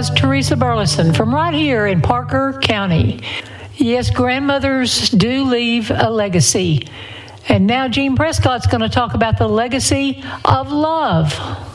was Teresa Burleson from right here in Parker County. Yes, grandmothers do leave a legacy. And now Jean Prescott's going to talk about the legacy of love.